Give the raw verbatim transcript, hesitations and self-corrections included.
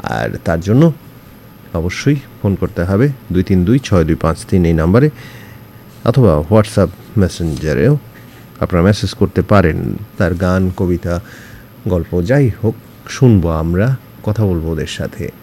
আর তার জন্য অবশ্যই ফোন করতে হবে দুই তিন দুই ছয় দুই পাঁচ তিন এই নাম্বারে, অথবা হোয়াটসঅ্যাপ মেসেঞ্জারেও আপনারা মেসেজ করতে পারেন। তার গান, কবিতা, গল্প যাই হোক শুনবো, আমরা কথা বলবো ওদের সাথে।